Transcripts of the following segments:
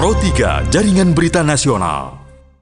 Pro 3 Jaringan Berita Nasional.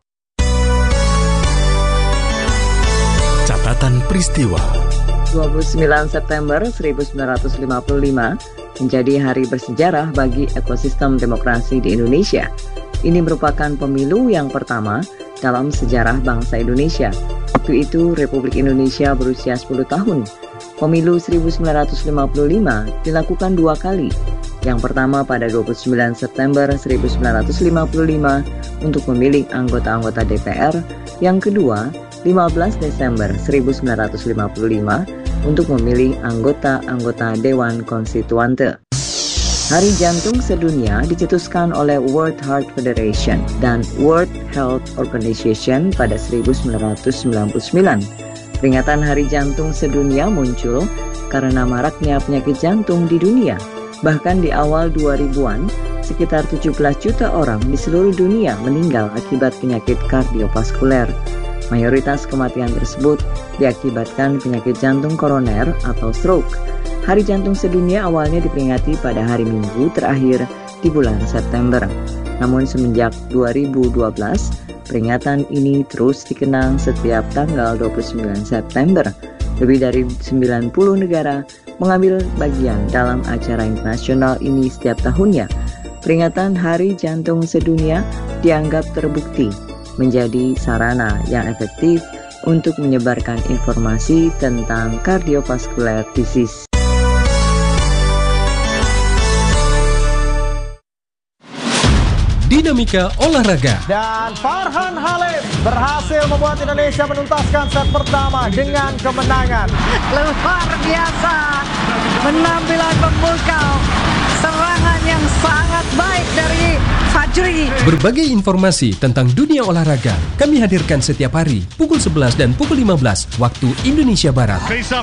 Catatan peristiwa 29 September 1955 menjadi hari bersejarah bagi ekosistem demokrasi di Indonesia. Ini merupakan pemilu yang pertama dalam sejarah bangsa Indonesia. Waktu itu Republik Indonesia berusia 10 tahun. Pemilu 1955 dilakukan dua kali. Yang pertama pada 29 September 1955 untuk memilih anggota-anggota DPR. Yang kedua 15 Desember 1955 untuk memilih anggota-anggota Dewan Konstituante. Hari Jantung Sedunia dicetuskan oleh World Heart Federation dan World Health Organization pada 1999. Peringatan Hari Jantung Sedunia muncul karena maraknya penyakit jantung di dunia. Bahkan di awal 2000-an, sekitar 17 juta orang di seluruh dunia meninggal akibat penyakit kardiovaskuler. Mayoritas kematian tersebut diakibatkan penyakit jantung koroner atau stroke. Hari Jantung Sedunia awalnya diperingati pada hari Minggu terakhir di bulan September. Namun semenjak 2012, peringatan ini terus dikenang setiap tanggal 29 September. Lebih dari 90 negara mengambil bagian dalam acara internasional ini setiap tahunnya. Peringatan Hari Jantung Sedunia dianggap terbukti menjadi sarana yang efektif untuk menyebarkan informasi tentang cardiovascular disease. Dinamika olahraga. Dan Farhan Halim berhasil membuat Indonesia menuntaskan set pertama dengan kemenangan. Luar biasa, penampilan memukau, serangan yang sangat baik dari Fajri. Berbagai informasi tentang dunia olahraga kami hadirkan setiap hari pukul 11 dan pukul 15 waktu Indonesia Barat.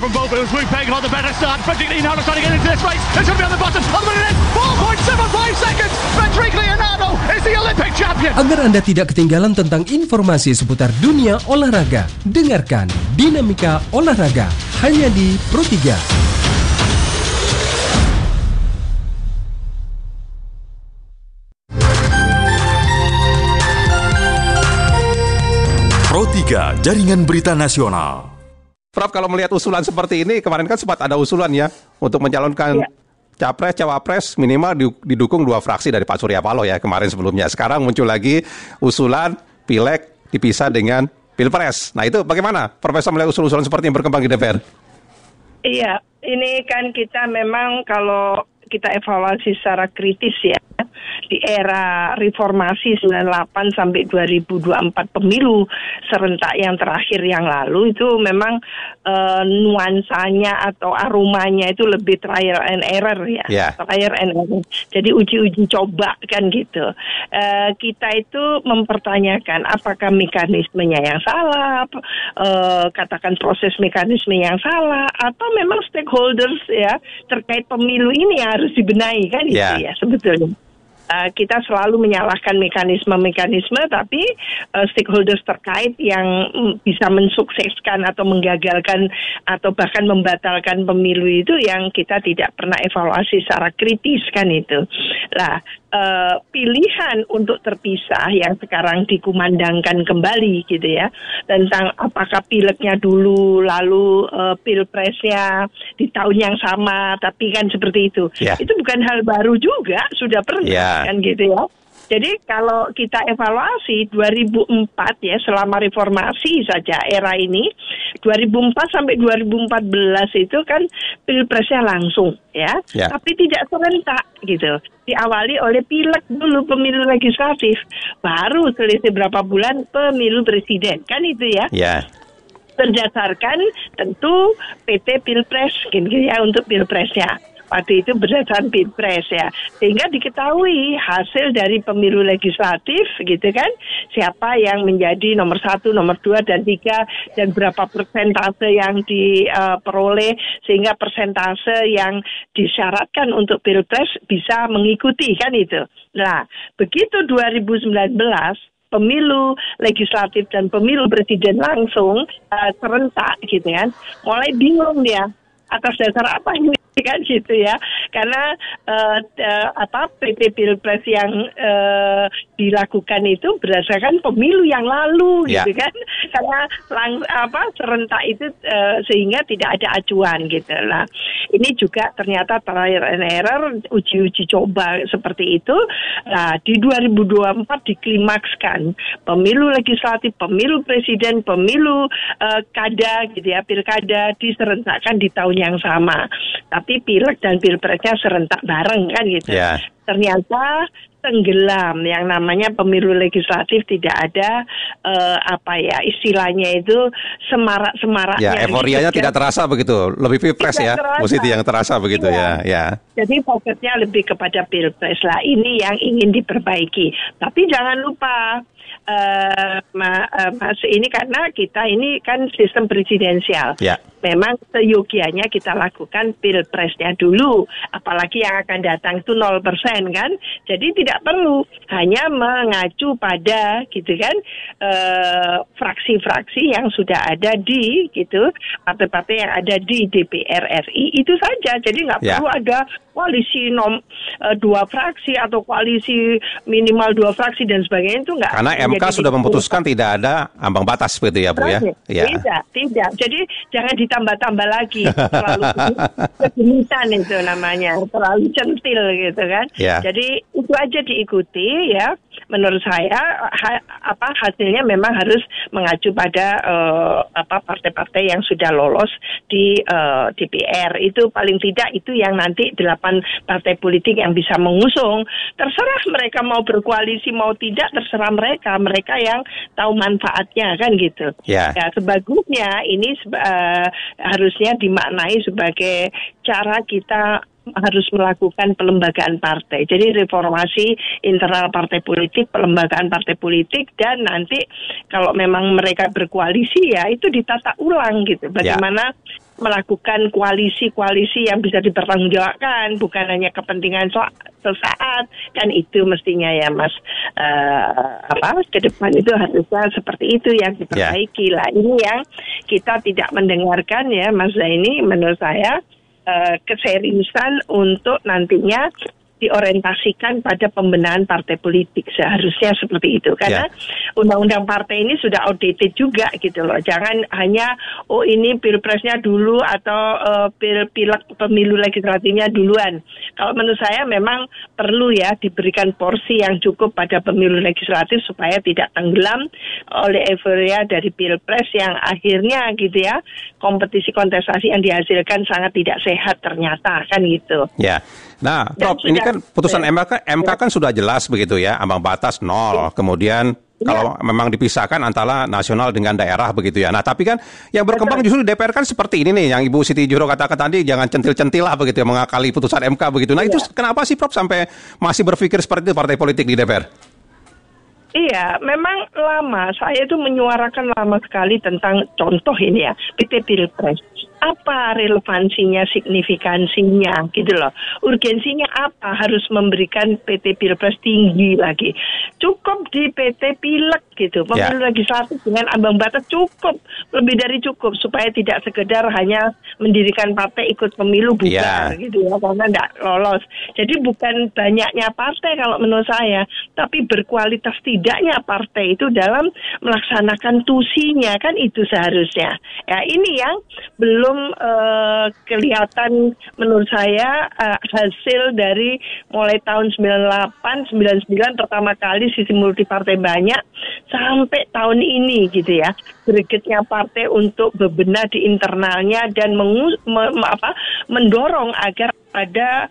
Agar Anda tidak ketinggalan tentang informasi seputar dunia olahraga, dengarkan Dinamika Olahraga hanya di Pro 3. Pro 3 Jaringan Berita Nasional. Prof, kalau melihat usulan seperti ini, kemarin kan sempat ada usulan ya untuk mencalonkan capres, cawapres minimal didukung dua fraksi dari Pak Surya Paloh ya kemarin sebelumnya. Sekarang muncul lagi usulan pileg dipisah dengan pilpres. Nah itu bagaimana Profesor melihat usul-usulan seperti yang berkembang di DPR? Iya, ini kan kita memang kalau kita evaluasi secara kritis ya, di era reformasi 98 sampai 2024 pemilu serentak yang terakhir yang lalu itu memang nuansanya atau aromanya itu lebih trial and error ya. Trial and error. Jadi uji-uji coba kan gitu. Kita itu mempertanyakan apakah mekanismenya yang salah, katakan proses mekanisme yang salah, atau memang stakeholders ya terkait pemilu ini yang harus dibenahi kan itu ya sebetulnya. Kita selalu menyalahkan mekanisme-mekanisme, tapi stakeholders terkait yang bisa mensukseskan atau menggagalkan atau bahkan membatalkan pemilu itu yang kita tidak pernah evaluasi secara kritis kan itu. Nah, pilihan untuk terpisah yang sekarang dikumandangkan kembali gitu ya, tentang apakah pilegnya dulu lalu pilpresnya di tahun yang sama, tapi kan seperti itu. Itu bukan hal baru juga, sudah pernah kan gitu ya. Jadi kalau kita evaluasi 2004 ya, selama reformasi saja era ini, 2004 sampai 2014 itu kan pilpresnya langsung ya. Tapi tidak serentak gitu. Diawali oleh pileg dulu, pemilu legislatif, baru selisih berapa bulan pemilu presiden kan itu ya. Berdasarkan tentu PT Pilpres gitu ya untuk pilpresnya. Waktu itu berdasarkan pilpres ya, sehingga diketahui hasil dari pemilu legislatif gitu kan, siapa yang menjadi nomor 1, nomor 2, dan 3, dan berapa persentase yang diperoleh, sehingga persentase yang disyaratkan untuk pilpres bisa mengikuti kan itu. Nah, begitu 2019 pemilu legislatif dan pemilu presiden langsung serentak gitu kan, mulai bingung dia atas dasar apa ini kan gitu ya. Karena PT Pilpres yang dilakukan itu berdasarkan pemilu yang lalu gitu kan. Karena serentak itu sehingga tidak ada acuan gitu lah. Ini juga ternyata trial and error, uji coba seperti itu. Nah, di 2024 diklimakskan pemilu legislatif, pemilu presiden, pemilu kada gitu ya, pilkada diserentakkan di tahun yang sama. Tapi pileg dan pilpresnya serentak bareng kan gitu. Ternyata tenggelam, yang namanya pemilu legislatif tidak ada istilahnya itu semarak-semaraknya. Ya, euforianya tidak terasa begitu, lebih pilpres ya, Bu Siti yang terasa begitu ya. Jadi fokusnya lebih kepada pilpres lah, ini yang ingin diperbaiki. Tapi jangan lupa Mas, ini karena kita ini kan sistem presidensial. Memang seyogianya kita lakukan pilpresnya dulu, apalagi yang akan datang itu 0% kan. Jadi tidak perlu hanya mengacu pada gitu kan fraksi-fraksi yang sudah ada di gitu, partai-partai yang ada di DPR RI itu saja. Jadi nggak perlu ada koalisi 2 fraksi atau koalisi minimal 2 fraksi dan sebagainya, itu nggak. Karena MK sudah memutuskan tidak ada ambang batas begitu ya, Bu ya? Tidak. Jadi jangan ditambah-tambah lagi, terlalu kegenitan itu namanya, terlalu centil gitu kan. Jadi itu aja diikuti ya. Menurut saya hasilnya memang harus mengacu pada partai-partai yang sudah lolos di DPR. Itu paling tidak itu yang nanti 8 partai politik yang bisa mengusung. Terserah mereka mau berkoalisi mau tidak, terserah mereka yang tahu manfaatnya kan gitu. Ya, sebagusnya ini harusnya dimaknai sebagai cara kita harus melakukan pelembagaan partai. Jadi reformasi internal partai politik, pelembagaan partai politik, dan nanti kalau memang mereka berkoalisi ya itu ditata ulang gitu. Bagaimana melakukan koalisi-koalisi yang bisa dipertanggungjawabkan, bukan hanya kepentingan sesaat, kan itu mestinya ya Mas. Ke depan itu harusnya seperti itu yang diperbaiki lah. Ini yang kita tidak mendengarkan ya Mas Zaini, menurut saya keseriusan untuk nantinya diorientasikan pada pembenahan partai politik, seharusnya seperti itu, karena undang-undang partai ini sudah outdated juga gitu loh. Jangan hanya ini pilpresnya dulu atau pileg pemilu legislatifnya duluan. Kalau menurut saya memang perlu ya diberikan porsi yang cukup pada pemilu legislatif supaya tidak tenggelam oleh euforia dari pilpres yang akhirnya gitu ya, kompetisi kontestasi yang dihasilkan sangat tidak sehat ternyata kan gitu. Nah, Prof, ini kan putusan MK kan sudah jelas begitu ya, ambang batas 0. Kemudian kalau memang dipisahkan antara nasional dengan daerah begitu ya. Nah, tapi kan yang berkembang justru di DPR kan seperti ini nih, yang Ibu Siti Juro katakan tadi, jangan centil-centil lah begitu ya, mengakali putusan MK begitu. Nah, itu kenapa sih Prof sampai masih berpikir seperti itu partai politik di DPR? Iya, memang lama. Saya itu menyuarakan lama sekali tentang contoh ini ya, PT Pilpres. Apa relevansinya, signifikansinya gitu loh. Urgensinya apa harus memberikan PT Pilpres tinggi lagi. Cukup di PT Pileg gitu. Pemilu legislatif dengan ambang batas cukup. Lebih dari cukup supaya tidak sekedar hanya mendirikan partai ikut pemilu bubar gitu ya, karena tidak lolos. Jadi bukan banyaknya partai kalau menurut saya, tapi berkualitas tidaknya partai itu dalam melaksanakan tusinya, kan itu seharusnya. Ya, ini yang belum kelihatan menurut saya hasil dari mulai tahun 98, 99 pertama kali sistem multipartai banyak sampai tahun ini gitu ya. Gregetnya partai untuk bebenah di internalnya dan mendorong agar ada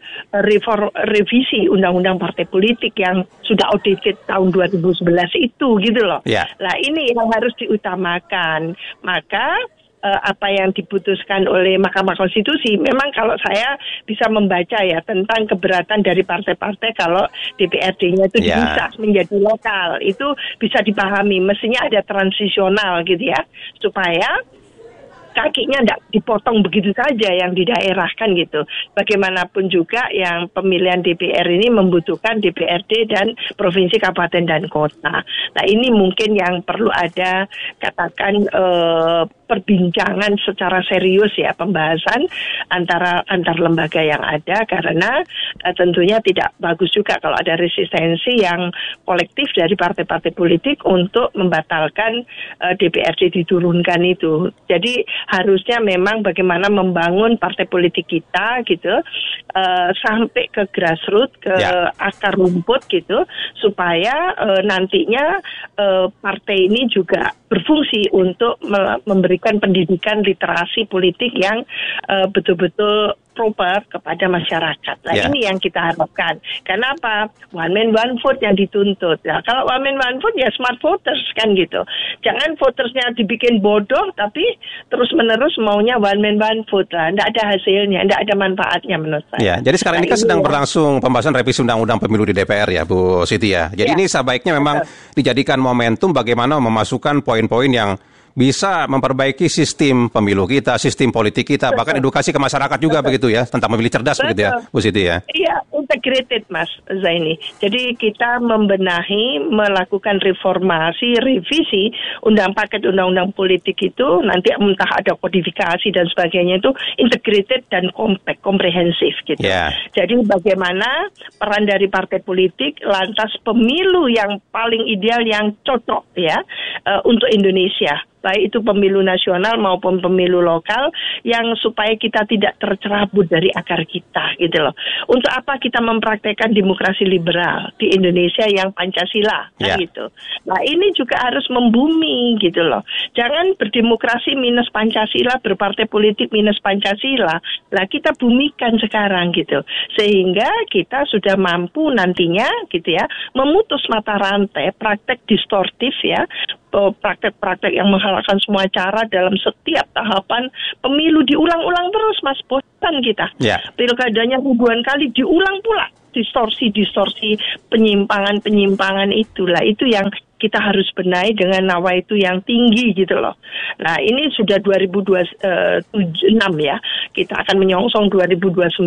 revisi undang-undang partai politik yang sudah outdated tahun 2011 itu gitu loh. Nah, ini yang harus diutamakan. Maka apa yang diputuskan oleh Mahkamah Konstitusi, memang kalau saya bisa membaca ya tentang keberatan dari partai-partai kalau DPRD-nya itu bisa menjadi lokal, itu bisa dipahami. Mestinya ada transisional gitu ya, supaya kakinya tidak dipotong begitu saja yang di daerah kan gitu. Bagaimanapun juga yang pemilihan DPR ini membutuhkan DPRD dan provinsi, kabupaten dan kota. Nah ini mungkin yang perlu ada katakan perbincangan secara serius ya, pembahasan antar lembaga yang ada, karena tentunya tidak bagus juga kalau ada resistensi yang kolektif dari partai-partai politik untuk membatalkan DPRD diturunkan itu. Jadi harusnya memang bagaimana membangun partai politik kita gitu sampai ke grassroots, ke akar rumput gitu, supaya nantinya partai ini juga berfungsi untuk memberikan pendidikan literasi politik yang betul-betul proper kepada masyarakat. Nah ini yang kita harapkan. Karena apa? One man one vote yang dituntut. Nah, kalau one man one vote ya smart voters kan gitu. Jangan votersnya dibikin bodoh tapi terus-menerus maunya one man one vote lah. Tidak ada hasilnya, tidak ada manfaatnya menurut saya. Ya, jadi sekarang ini kan sedang berlangsung pembahasan revisi undang-undang pemilu di DPR ya Bu Siti ya. Jadi ini sebaiknya memang dijadikan momentum bagaimana memasukkan poin-poin yang bisa memperbaiki sistem pemilu kita, sistem politik kita, bahkan edukasi ke masyarakat juga begitu ya, tentang memilih cerdas begitu ya, Bu Siti ya. Iya, integrated Mas Zaini. Jadi kita membenahi, melakukan reformasi, revisi paket undang-undang politik itu, nanti entah ada kodifikasi dan sebagainya itu integrated dan komprehensif gitu. Jadi bagaimana peran dari partai politik, lantas pemilu yang paling ideal, yang cocok ya untuk Indonesia. Baik itu pemilu nasional maupun pemilu lokal, yang supaya kita tidak tercerabut dari akar kita gitu loh. Untuk apa kita mempraktekkan demokrasi liberal di Indonesia yang Pancasila kan gitu. Nah ini juga harus membumi gitu loh. Jangan berdemokrasi minus Pancasila, berpartai politik minus Pancasila. Lah kita bumikan sekarang gitu. Sehingga kita sudah mampu nantinya gitu ya, memutus mata rantai praktek distortif ya, praktek-praktek yang menghalalkan semua cara dalam setiap tahapan pemilu, diulang-ulang terus Mas, bosan kita. Pilkadanya ribuan kali diulang pula, distorsi penyimpangan itulah, itu yang kita harus benahi dengan nawaitu yang tinggi gitu loh. Nah ini sudah 2026 ya, kita akan menyongsong 2029.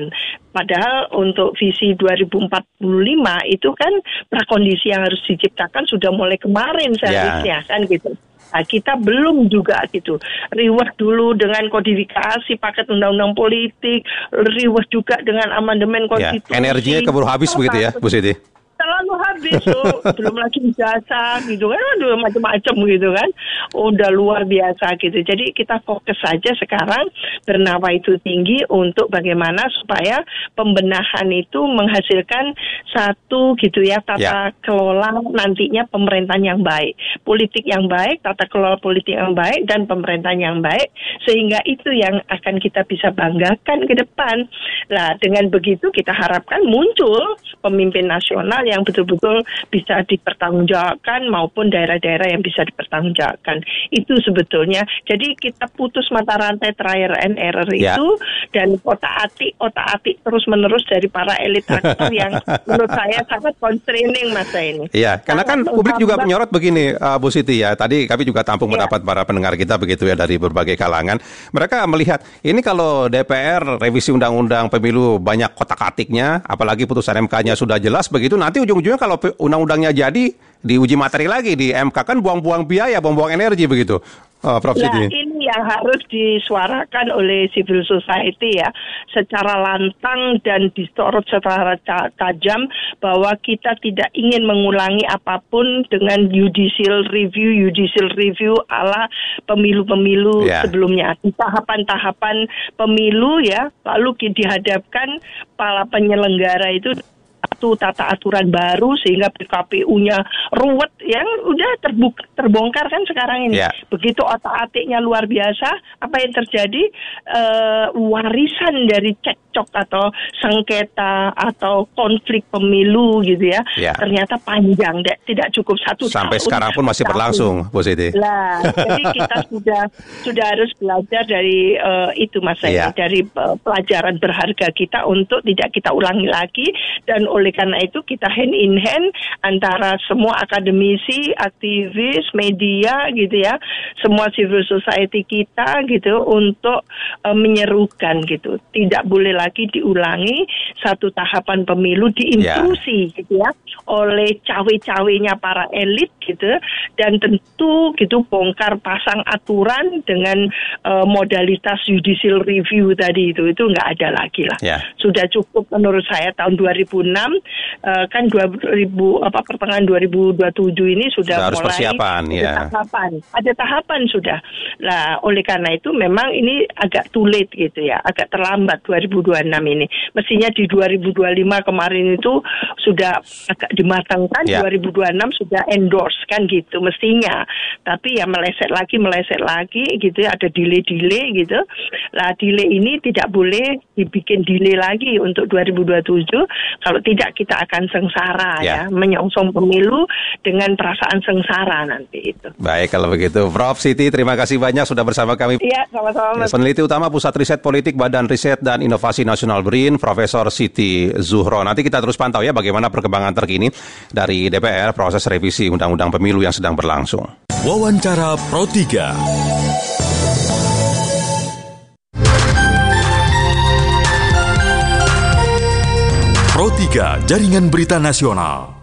Padahal untuk visi 2045 itu kan prakondisi yang harus diciptakan sudah mulai kemarin seharusnya kan gitu. Nah, kita belum juga gitu. Riwah dulu dengan kodifikasi paket undang-undang politik, riwah juga dengan amandemen konstitusi. Energinya keburu habis begitu ya, Bu Siti? Terlalu habis, belum lagi jasa gitu kan, aduh macam-macam gitu kan, udah luar biasa gitu. Jadi kita fokus saja sekarang bernawaitu tinggi untuk bagaimana supaya pembenahan itu menghasilkan satu gitu ya, tata kelola nantinya pemerintahan yang baik, politik yang baik, tata kelola politik yang baik dan pemerintahan yang baik, sehingga itu yang akan kita bisa banggakan ke depan. Nah dengan begitu kita harapkan muncul pemimpin nasional yang betul-betul bisa dipertanggungjawabkan maupun daerah-daerah yang bisa dipertanggungjawabkan. Itu sebetulnya. Jadi kita putus mata rantai trial and error itu dan otak-atik terus-menerus dari para elit aktor yang menurut saya sangat constraining masa ini. Iya, karena kan publik juga menyorot begini, Bu Siti ya. Tadi kami juga tampung pendapat para pendengar kita begitu ya dari berbagai kalangan. Mereka melihat ini kalau DPR revisi undang-undang pemilu banyak kotak-atiknya, apalagi putusan MK-nya sudah jelas begitu, nanti ujung-ujungnya kalau undang-undangnya jadi diuji materi lagi di MK kan buang-buang biaya, buang-buang energi begitu. Prof. Siti. Ini yang harus disuarakan oleh civil society ya, secara lantang dan disorot secara tajam bahwa kita tidak ingin mengulangi apapun dengan judicial review ala pemilu-pemilu sebelumnya. Di tahapan-tahapan pemilu ya, lalu dihadapkan para penyelenggara itu satu tata aturan baru sehingga PKPU-nya ruwet yang udah terbongkar kan sekarang ini. Begitu otak-atiknya luar biasa, apa yang terjadi? Warisan dari cekcok atau sengketa atau konflik pemilu gitu ya. Ternyata panjang, tidak cukup satu tahun. Sampai sekarang pun masih berlangsung, Bu Siti. Lah, jadi kita sudah harus belajar dari itu Mas Said, dari pelajaran berharga kita untuk tidak kita ulangi lagi, dan oleh oleh karena itu kita hand in hand antara semua akademisi, aktivis, media gitu ya, semua civil society kita gitu untuk menyerukan gitu. Tidak boleh lagi diulangi satu tahapan pemilu diintrusi gitu ya oleh cawe-cawenya para elit gitu, dan tentu gitu bongkar pasang aturan dengan modalitas judicial review tadi itu nggak ada lagi lah. Sudah cukup menurut saya tahun 2006 kan pertengahan 2027 ini sudah harus mulai persiapan, ada tahapan sudah. Nah, oleh karena itu memang ini agak too late gitu ya, agak terlambat 2026 ini. Mestinya di 2025 kemarin itu sudah agak dimatangkan, 2026 sudah endorse kan gitu mestinya. Tapi ya meleset lagi gitu ya, ada delay gitu. Lah delay ini tidak boleh dibikin delay lagi untuk 2027, kalau tidak kita akan sengsara ya, menyongsong pemilu dengan perasaan sengsara nanti itu. Baik, kalau begitu Prof. Siti, terima kasih banyak sudah bersama kami. Iya, sama-sama. Peneliti utama Pusat Riset Politik Badan Riset dan Inovasi Nasional BRIN, Profesor Siti Zuhro. Nanti kita terus pantau ya bagaimana perkembangan terkini dari DPR proses revisi Undang-Undang Pemilu yang sedang berlangsung. Wawancara Pro 3. Pro 3 Jaringan Berita Nasional.